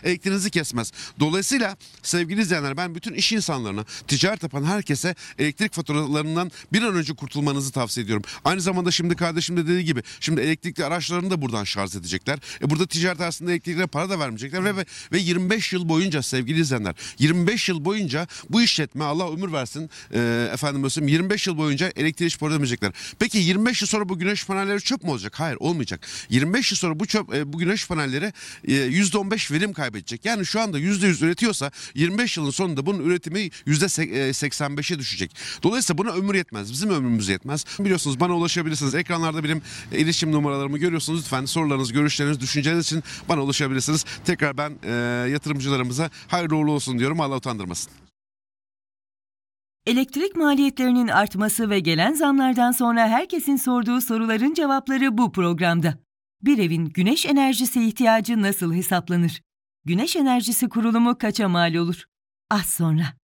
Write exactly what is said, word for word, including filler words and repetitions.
elektriğinizi kesmez. Dolayısıyla sevgili izleyenler, ben bütün iş insanlarına, ticaret yapan herkese elektrik faturalarından bir an önce kurtulmanızı tavsiye ediyorum. Aynı zamanda şimdi kardeşim de dediği gibi, şimdi elektrikli araçlarını da buradan şarj edecekler. E burada ticaret arasında elektriklere para da vermeyecekler ve, ve ve yirmi beş yıl boyunca sevgili izleyenler, yirmi beş yıl boyunca bu işletme, Allah ömür versin, e, efendim söyleyeyim, yirmi beş yıl boyunca elektriği hiç para ödemeyecekler. Peki yirmi beş yıl sonra bu güneş panelleri çöp mü olacak? Hayır, olmayacak. yirmi beş yıl sonra bu çöp, e, bu güneş panelleri e, yüzde on beş verim kaybedecek. Yani şu anda yüzde yüz üretiyorsa yirmi beş yılın sonunda bunun üretimi yüzde seksen beşe düşecek. Dolayısıyla buna ömür yetmez. Bizim ömrümüz yetmez. Biliyorsunuz, bana ulaşabilirsiniz. Ekranlarda benim e, iletişim numaralarımı görüyorsunuz. Lütfen sorularınız, görüşleriniz, düşünceleriniz için bana ulaşabilirsiniz. Tekrar ben e, yatırımcılarımıza hayırlı uğurlu olsun diyorum. Allah utandırmasın. Elektrik maliyetlerinin artması ve gelen zamlardan sonra herkesin sorduğu soruların cevapları bu programda. Bir evin güneş enerjisi ihtiyacı nasıl hesaplanır? Güneş enerjisi kurulumu kaça mal olur? Az sonra.